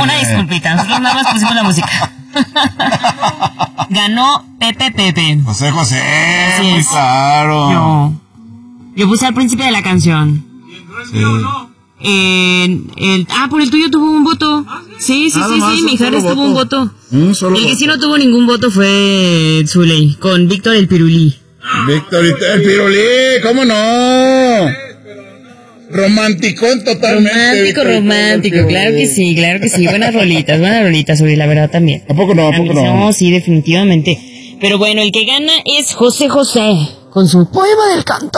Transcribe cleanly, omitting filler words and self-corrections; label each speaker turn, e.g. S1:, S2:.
S1: Una disculpita, nosotros nada más pusimos la música. Ganó Pepe.
S2: José,
S1: Así
S2: muy
S1: es.
S2: claro.
S1: Yo puse al principio de la canción.
S2: Sí.
S1: Por el tuyo tuvo un voto. Sí, Mijares tuvo un voto.
S2: Solo
S1: El que sí no tuvo ningún voto fue Zuley, con Víctor el Pirulí.
S2: Víctor el Pirulí, ¿cómo no? Romanticón totalmente.
S1: Romántico, claro que sí. Buenas rolitas, Zuley, la verdad también.
S2: ¿A poco no?
S1: No, sí, definitivamente. Pero bueno, el que gana es José, con su poema del canto.